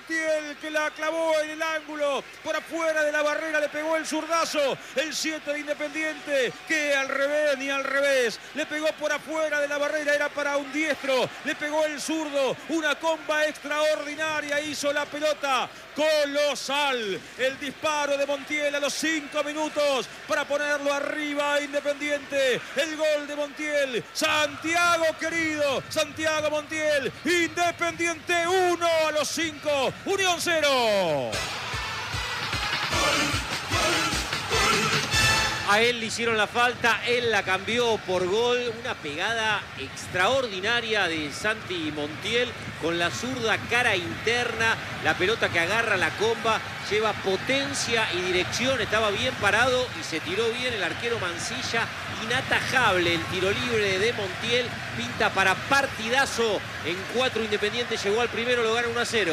Montiel, que la clavó en el ángulo, por afuera de la barrera le pegó el zurdazo, el 7 de Independiente, que al revés ni al revés, le pegó por afuera de la barrera, era para un diestro, le pegó el zurdo, una comba extraordinaria, hizo la pelota colosal, el disparo de Montiel a los 5 minutos para ponerlo arriba a Independiente, el gol de Montiel, Santiago querido, Santiago Montiel, Independiente 1 a los 5, Unión 0. A él le hicieron la falta, él la cambió por gol. Una pegada extraordinaria de Santi Montiel con la zurda cara interna. La pelota que agarra la comba lleva potencia y dirección. Estaba bien parado y se tiró bien el arquero Mancilla. Inatajable el tiro libre de Montiel. Pinta para partidazo. En 4 Independiente llegó al primero, lo gana 1-0.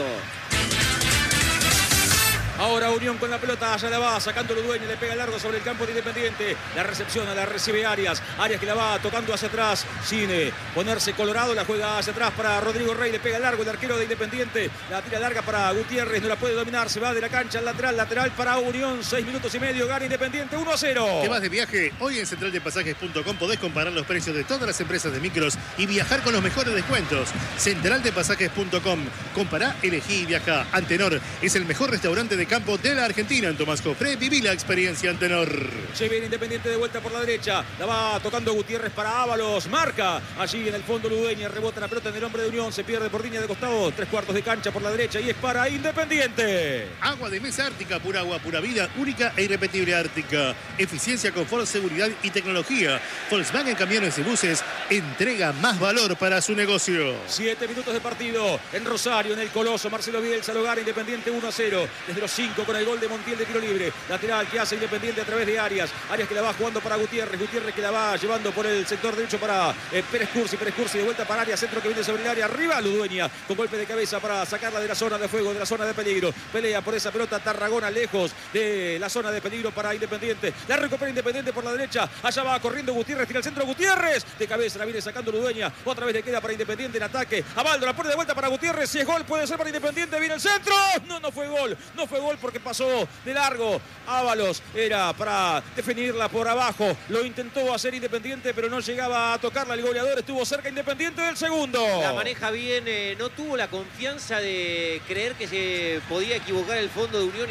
Ahora Unión con la pelota, allá la va, sacando Ludueña, le pega largo sobre el campo de Independiente. La recepciona, la recibe Arias. Arias que la va tocando hacia atrás, sin ponerse colorado, la juega hacia atrás para Rodrigo Rey, le pega largo el arquero de Independiente. La tira larga para Gutiérrez, no la puede dominar, se va de la cancha al lateral, lateral para Unión. 6 minutos y medio, gana Independiente 1-0. ¿Te vas de viaje? Hoy en centraldepasajes.com podés comparar los precios de todas las empresas de micros y viajar con los mejores descuentos. Centraldepasajes.com. Compará, elegí y viajá. Antenor es el mejor restaurante de campo de la Argentina. En Tomás Jofré, viví la experiencia Antenor. Se viene Independiente de vuelta por la derecha. La va tocando Gutiérrez para Ábalos. Marca allí en el fondo Ludueña. Rebota la pelota en el hombre de Unión. Se pierde por línea de costado. 3/4 de cancha por la derecha y es para Independiente. Agua de mesa Ártica, pura agua, pura vida, única e irrepetible Ártica. Eficiencia, confort, seguridad y tecnología. Volkswagen Camiones y Buses entrega más valor para su negocio. 7 minutos de partido en Rosario, en el Coloso. Marcelo Bielsa lo gana Independiente 1-0. Desde los 5 con el gol de Montiel de tiro libre. Lateral que hace Independiente a través de Arias. Arias que la va jugando para Gutiérrez. Gutiérrez que la va llevando por el sector derecho para Pérez Cursi. Pérez Cursi de vuelta para Arias. Centro que viene sobre el área. Arriba Ludueña con golpe de cabeza para sacarla de la zona de fuego, de la zona de peligro. Pelea por esa pelota Tarragona lejos de la zona de peligro para Independiente. La recupera Independiente por la derecha. Allá va corriendo Gutiérrez. Tira el centro Gutiérrez. De cabeza la viene sacando Ludueña. Otra vez le queda para Independiente en ataque. Abaldo la pone de vuelta para Gutiérrez. Si es gol puede ser para Independiente. Viene el centro. No fue gol. No fue gol porque pasó de largo. Ábalos era para definirla por abajo. Lo intentó hacer Independiente, pero no llegaba a tocarla. El goleador estuvo cerca Independiente del segundo. La maneja bien, no tuvo la confianza de creer que se podía equivocar el fondo de Unión.